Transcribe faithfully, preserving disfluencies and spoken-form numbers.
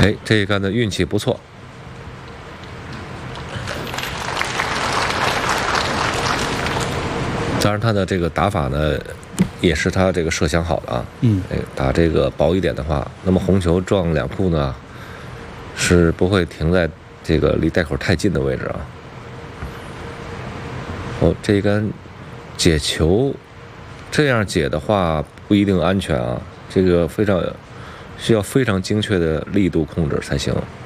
哎，这一杆的运气不错。当然，他的这个打法呢，也是他这个设想好的啊。 嗯， 哎，打这个薄一点的话，那么红球撞两库呢，是不会停在这个离袋口太近的位置啊。哦，这一杆解球，这样解的话不一定安全啊，这个非常需要非常精确的力度控制才行。